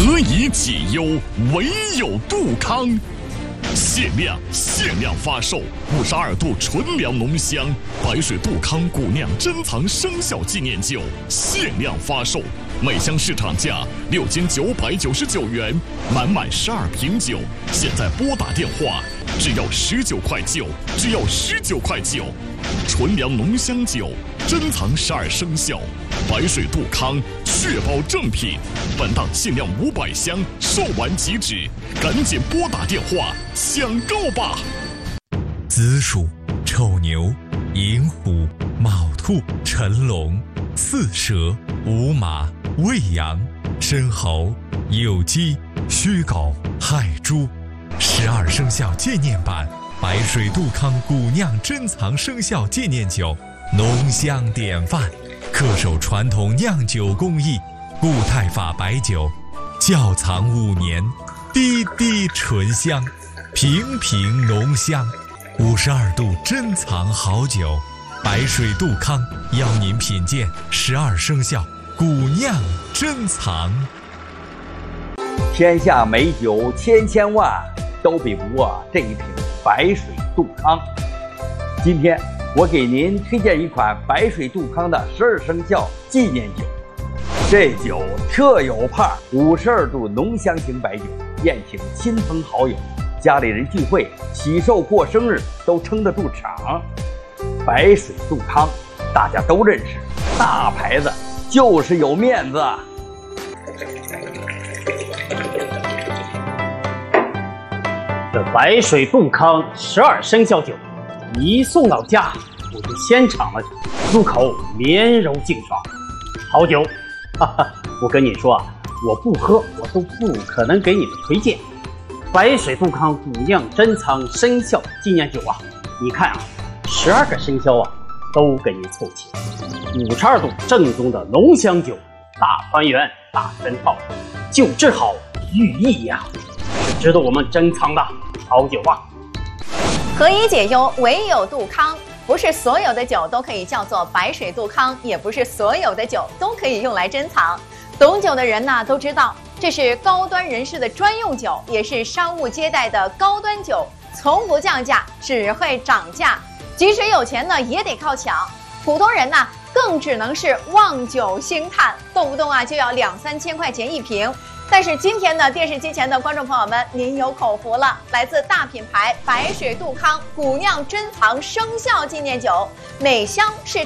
何以解忧，唯有杜康。限量发售52度纯粮浓香白水杜康古酿珍藏生肖纪念酒，限量发售，每箱市场价6999元，满12瓶酒，现在拨打电话只要19块9，只要19块9。纯粮浓香酒，珍藏12生肖，白水杜康，确保正品。本档限量500箱，售完即止，赶紧拨打电话抢购吧！ 子鼠、丑牛、寅虎、卯兔、辰龙、巳蛇、午马、未羊、申猴、酉鸡、戌狗、亥猪，12生肖纪念版白水杜康古酿珍藏生肖纪念酒，浓香典范，恪守传统酿酒工艺，固态法白酒，窖藏5年，滴滴醇香，瓶瓶浓香，52度珍藏好酒，白水杜康邀您品鉴12生肖古酿珍藏。 天下美酒千万，都比不过这一瓶白水杜康。今天我给您推荐一款白水杜康的12生肖纪念酒。这酒特有派，52度浓香型白酒，宴请亲朋好友，家里人聚会、喜寿过生日都撑得住场。白水杜康大家都认识，大牌子就是有面子。 这白水杜康12生肖酒一送到家，我就先尝了，入口绵柔净爽，好酒。哈哈，我跟你说啊，我不喝我都不可能给你们推荐。白水杜康古酿珍藏生肖纪念酒啊，你看啊，12个生肖啊都给你凑齐，52度正宗的浓香酒，大团圆大全套，酒质好寓意呀，是值得我们珍藏的好酒啊。 何以解忧，唯有杜康。不是所有的酒都可以叫做白水杜康，也不是所有的酒都可以用来珍藏。懂酒的人呢都知道，这是高端人士的专用酒，也是商务接待的高端酒，从不降价，只会涨价。即使有钱呢，也得靠抢。普通人呢，更只能是望酒兴叹，动不动啊就要2-3千块钱一瓶。但是今天呢，电视机前的观众朋友们，您有口福了！来自大品牌白水杜康古酿珍藏生肖纪念酒，每箱市